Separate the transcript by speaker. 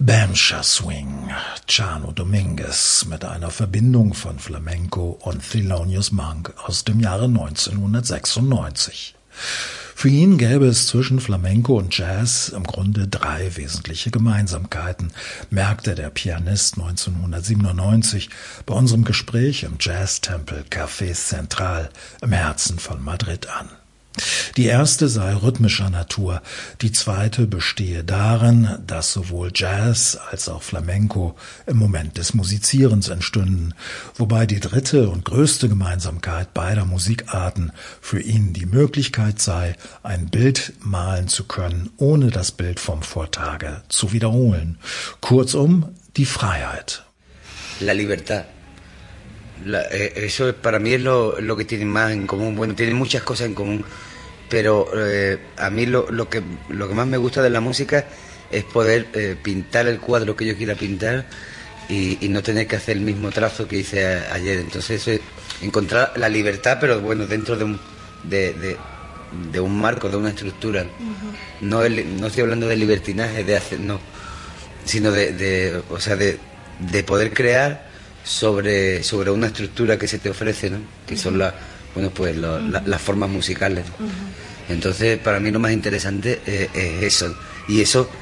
Speaker 1: Bamscher Swing, Chano Dominguez mit einer Verbindung von Flamenco und Thelonious Monk aus dem Jahre 1996. Für ihn gäbe es zwischen Flamenco und Jazz im Grunde 3 wesentliche Gemeinsamkeiten, merkte der Pianist 1997 bei unserem Gespräch im Jazztempel Café Central im Herzen von Madrid an. Die erste sei rhythmischer Natur, die zweite bestehe darin, dass sowohl Jazz als auch Flamenco im Moment des Musizierens entstünden, wobei die dritte und größte Gemeinsamkeit beider Musikarten für ihn die Möglichkeit sei, ein Bild malen zu können, ohne das Bild vom Vortage zu wiederholen. Kurzum, die Freiheit.
Speaker 2: La libertad. Eso para mí es lo que tienen más en común. Bueno, tienen muchas cosas en común, pero a mí lo que más me gusta de la música es poder pintar el cuadro que yo quiera pintar y no tener que hacer el mismo trazo que hice ayer. Entonces eso es encontrar la libertad, pero bueno, dentro de un marco, de una estructura. No estoy hablando de libertinaje, de hacer, no, sino de poder crear sobre una estructura que se te ofrece, ¿no? Que son las formas musicales, ¿no? Entonces para mí lo más interesante es eso, y eso